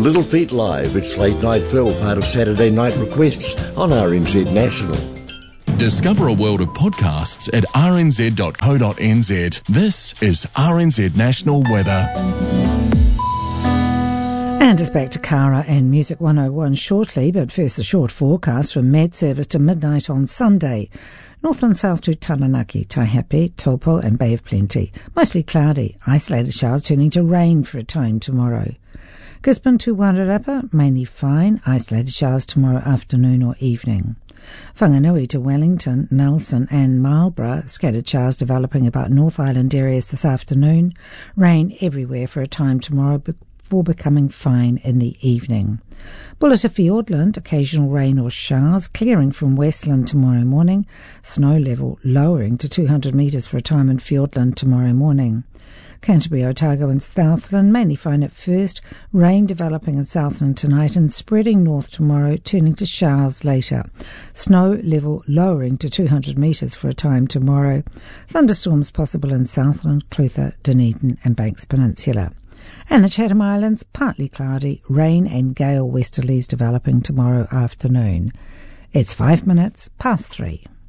Little Feat Live, it's Late Night Phil, part of Saturday Night Requests on RNZ National. Discover a world of podcasts at rnz.co.nz. This is RNZ National Weather. And it's back to Cara and Music 101 shortly, but first the short forecast from Med Service to midnight on Sunday. North and south to Taranaki, Taihape, Taupo and Bay of Plenty. Mostly cloudy, isolated showers turning to rain for a time tomorrow. Gisborne to Wairarapa, mainly fine, isolated showers tomorrow afternoon or evening. Whanganui to Wellington, Nelson and Marlborough, scattered showers developing about North Island areas this afternoon. Rain everywhere for a time tomorrow before becoming fine in the evening. Bulla to Fiordland, occasional rain or showers, clearing from Westland tomorrow morning. Snow level lowering to 200 metres for a time in Fiordland tomorrow morning. Canterbury, Otago and Southland, mainly fine at first. Rain developing in Southland tonight and spreading north tomorrow, turning to showers later. Snow level lowering to 200 metres for a time tomorrow. Thunderstorms possible in Southland, Clutha, Dunedin and Banks Peninsula. And the Chatham Islands, partly cloudy, rain and gale westerlies developing tomorrow afternoon. It's 5 minutes past 3.